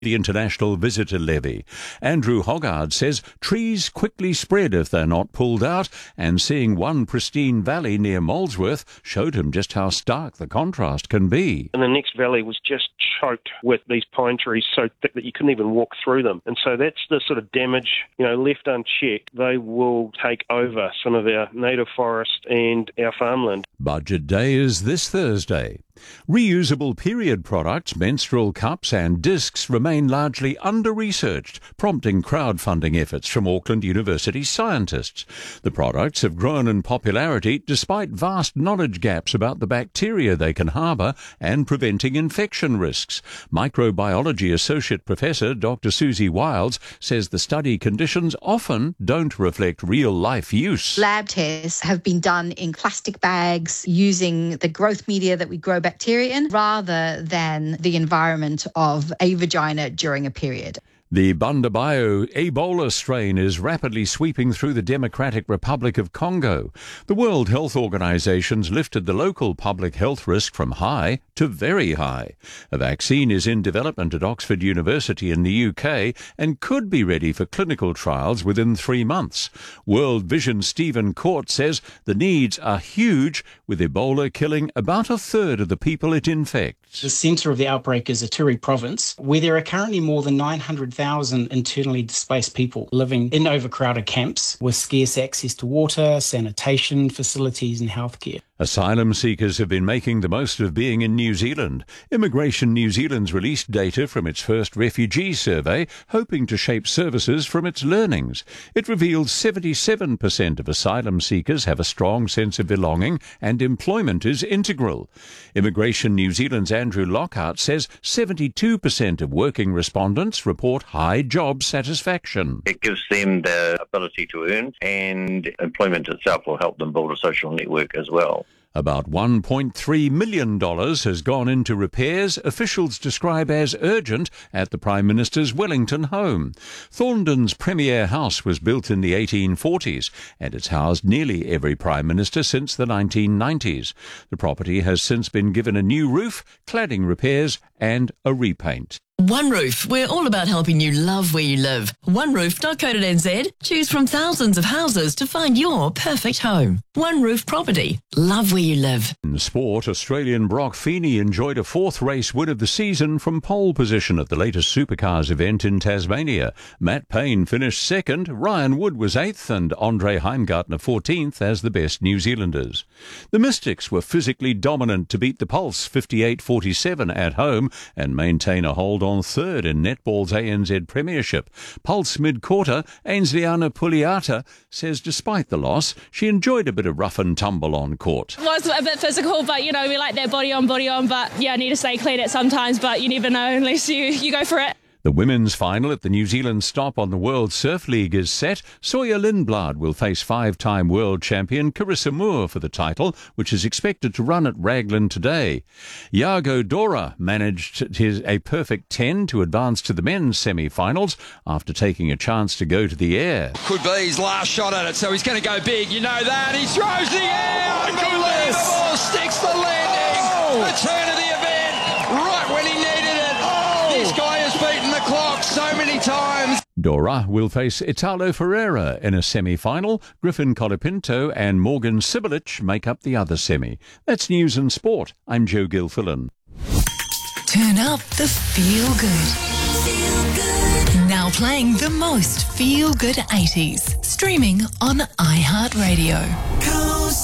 the international visitor levy. Andrew Hoggard says trees quickly spread if they're not pulled out, and seeing one pristine valley near Molesworth showed him just how stark the contrast can be. And the next valley was just choked with these pine trees so thick that you couldn't even walk through them. And so that's the sort of damage, left unchecked, they will take over some of our native forest and our farmland. Budget Day is this Thursday. Reusable period products, menstrual cups and discs remain largely under-researched, prompting crowdfunding efforts from Auckland University scientists. The products have grown in popularity despite vast knowledge gaps about the bacteria they can harbour and preventing infection risks. Microbiology Associate Professor Dr. Susie Wiles says the study conditions often don't reflect real-life use. Lab tests have been done in plastic bags using the growth media that we grow bacteria in, rather than the environment of a vagina during a period. The Bundibugyo Ebola strain is rapidly sweeping through the Democratic Republic of Congo. The World Health Organization's lifted the local public health risk from high to very high. A vaccine is in development at Oxford University in the UK and could be ready for clinical trials within 3 months. World Vision's Stephen Court says the needs are huge, with Ebola killing about a third of the people it infects. The centre of the outbreak is Ituri province, where there are currently more than 900,000 internally displaced people living in overcrowded camps with scarce access to water, sanitation facilities and healthcare. Asylum seekers have been making the most of being in New Zealand. Immigration New Zealand's released data from its first refugee survey, hoping to shape services from its learnings. It revealed 77% of asylum seekers have a strong sense of belonging and employment is integral. Immigration New Zealand's Andrew Lockhart says 72% of working respondents report high job satisfaction. It gives them the ability to earn, and employment itself will help them build a social network as well. About $1.3 million has gone into repairs officials describe as urgent at the Prime Minister's Wellington home. Thorndon's premier house was built in the 1840s and it's housed nearly every Prime Minister since the 1990s. The property has since been given a new roof, cladding repairs and a repaint. OneRoof, we're all about helping you love where you live. OneRoof.co.nz. Choose from thousands of houses to find your perfect home. OneRoof Property. Love where you live. In sport, Australian Brock Feeney enjoyed a 4th race win of the season from pole position at the latest Supercars event in Tasmania. Matt Payne finished 2nd, Ryan Wood was 8th and Andre Heimgartner 14th as the best New Zealanders. The Mystics were physically dominant to beat the Pulse 58-47 at home and maintain a hold on 3rd in netball's ANZ Premiership. Pulse mid-quarter, Ainsleyana Puliata says despite the loss, she enjoyed a bit of rough and tumble on court. It was a bit physical, but we like that body on, but I need to stay clean at sometimes, but you never know unless you go for it. The women's final at the New Zealand stop on the World Surf League is set. Sawyer Lindblad will face 5-time world champion Carissa Moore for the title, which is expected to run at Raglan today. Iago Dora managed a perfect 10 to advance to the men's semi-finals after taking a chance to go to the air. Could be his last shot at it, so he's going to go big. You know that. He throws the air. Unbelievable. Sticks the landing. The turn of the event right when he needed it. This guy has beaten the clock so many times. Dora will face Italo Ferreira in a semi-final. Griffin Colapinto and Morgan Sibilich make up the other semi. That's News and Sport. I'm Joe Gilfillan. Turn up the feel-good. Now playing the most feel-good 80s. Streaming on iHeartRadio.